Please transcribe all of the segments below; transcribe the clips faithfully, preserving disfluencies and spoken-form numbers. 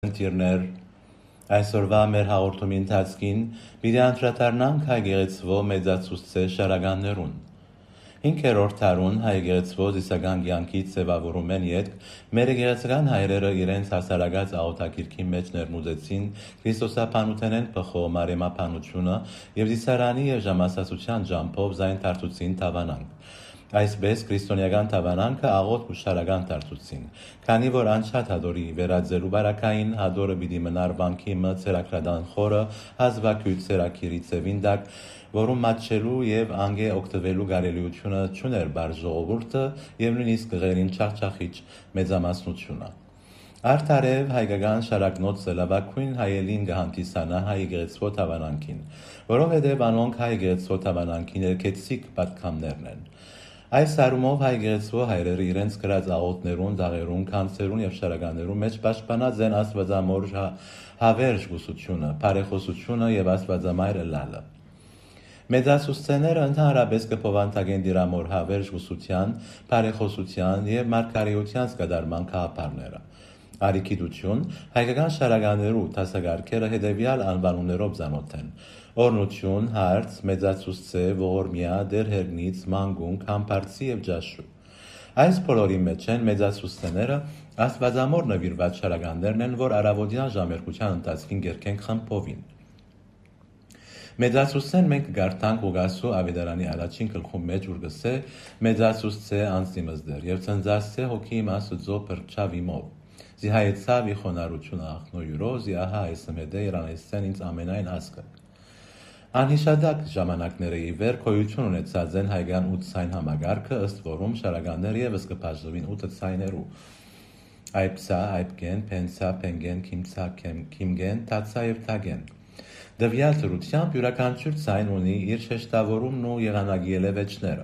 Տիրներ, այսօրվա մեր հաղորդումի ընթացքին պիտի անդրադառնանք հայ գեղեցկո մեծացուցչե շարականներուն։ Հինգերորդ դարուն հայ գեղեցկո զիսական կյանքի ձևավորումեն ետք մեր գեղեցկական հայրերը իրենց հասարակած աղոթագիրքի մեջ ներմուծեցին քրիստոսաբանութենեն բխող մարեմաբանությունը եւ զիսարանի եւ ժամասացության ջամփով զայն դարձուցին թավանանք։ Այսպես քրիստոնեական թավանանքը աղոթք ու շարական դարձուցին, քանի որ անչափ հադորի վերածելու բարակային հադորը պիտի մնար վանքի մը ցերակրադան խորը հազվագյուտ ցերակիրի ծևին դակ, որում մատչելու եւ անգե օգտվելու կարելիությունը չուներ բար ժողովուրդը եւ նույնիսկ գերին չախչախիչ մեծամասնությունը։ Արդարև հայկական շարակնոցը լավագույն հայելին կհանդիսանա հայ գեղեցկո թավանանքին, որովհետև անոնք հայ գեղեցկո թավանանքին երկեցիկ պատկամներն են։ Այս առումով հայ գեղեցկո հայրերը իրենց գրած աղոթներուն, դաղերուն, քանսերուն եւ շարականներուն մեջ պաշտպանած են աստվածամոր հավերժ գուսությունը, բարեխոսությունը եւ աստվածամայր ըլլալը։ Մեծացուցչները ընդհանրապես կփոխանցեն դիրամոր հավերժ գուսության, բարեխոսության եւ մարգարեության սկադարման քաղաքարները։ Արիքիդություն հայկական շարականներու տասագարքերը հետևյալ անվանումներով ծանոթ են. օրնություն, հարց, մեծացուցչե, ողորմյա, դերհերնից, մանգունք, համբարձի եւ ջաշու։ Այս բոլորի մեջ են մեծացուցչները աստվածամոր նվիրված շարականներն են, որ արավոտյան ժամերկության ընթացքին գերքեն խմբովին։ Մեծացուցչեն մենք գարտանք ուգասու ավետարանի առաջին գլխում մեջ ուր գսե մեծացուցչե անձիմզդեր եւ ցնծացե հոգի իմաստո բրչավիմով։ Զիհայեցավ իխոնարությունը ախնոյուրո, զիահա այսմեդե իրանեսեն ինձ ամենայն ասկը։ Անհիշադակ ժամանակները ի վեր գոյություն ունեցած են հայկական ութ ցայն համագարկը, ըստ որում շարականները եւս կբաժնվին ութ ցայներու. այբսա, այբգեն, փենսա, փենգեն, քիմսա, քիմգեն, թացա եւ թագեն։ Դվյալ դրությամբ յուրաքանչյուր ցայն ունի իր շեշտավորումն ու եղանակի ելևեջները։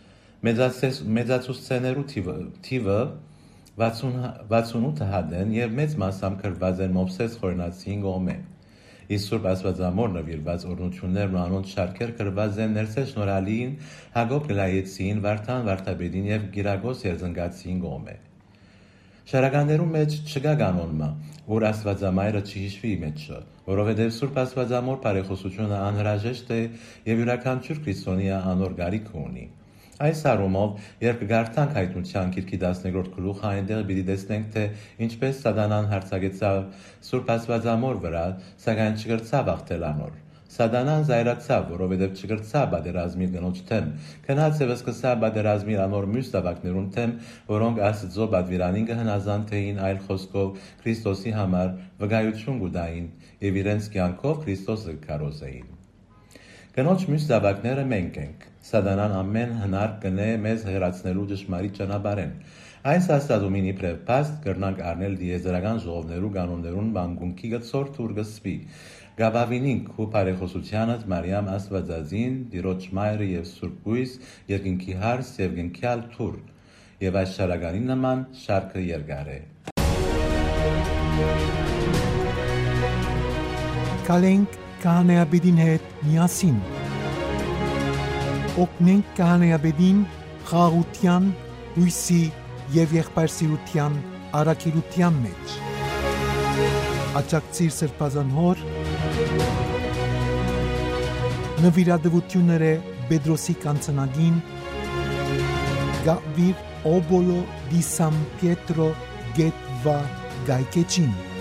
Մեծացուցչներու թիվը վաթսունութ հատ են եւ մեծ մասամբ գրված են Մովսես խորնացին կողմէ։ Իսկ Սուրբ Աստվածամոր նվիրված օրհնություններն ու անոնց շարքեր գրված են Ներսես Շնորհալիին, Հակոբ Գլայեցին, Վարդան Վարդապետին եւ Գիրագոս Երզնգացին կողմէ։ Շարականներու մեջ չկա կանոնը, որ Աստվածամայրը չհիշվի մեջը, որովհետև Սուրբ Աստվածամոր բարեխոսությունը անհրաժեշտ է եւ յուրաքանչյուր քրիստոնյա անոր գարիք ունի։ Այս առումով, երբ կգարտանք հայտնության գիրքի տասներորդ գլուխը, այնտեղ պիտի տեսնենք, թե ինչպես Սատանան հարձակեցավ Սուրբ Աստվածամոր վրա, սակայն չկրծավ հաղթել անոր։ Սատանան զայրացավ, որովհետև չկրծավ պատերազմի կնոջ թեմ, գնաց եւ սկսավ պատերազմի անոր մյուս զավակներուն թեմ, որոնք Աստծո պատվիրանին կհնազանդեին, այլ խոսքով Քրիստոսի համար վկայություն կտային եւ իրենց կյանքով Քրիստոսը կքարոզեին։ Կնոջ մյուս զավակները մենք ենք։ Սատանան ամեն հնար կնե մեզ հեռացնելու ճշմարիտ ճանապարհեն։ Այս հաստատումին իբրև փաստ կրնանք առնել դիեզերական ժողովներու կանոններուն մանգունքի գծոր թուր գսվի։ Գաբավինինք ու բարեխոսությանդ Մարիամ Աստվածածին, Տիրոջ մայրը եւ Սուրբ Գույս, երկինքի հարս եւ գնքյալ թուր։ Եվ այս շարականի նման շարքը երկար է։ Կալենք Քահանայապետին հետ միասին օգնենք Քահանայապետին խաղաղության, հույսի եւ եղբայրսիրության առաքելության մեջ։ Աջակցիր Սրբազան հոր նվիրատվությունները Պետրոսի կանցնագին Գավիր Օբոլո դի Սան Պիետրո գետ վա գայքեչին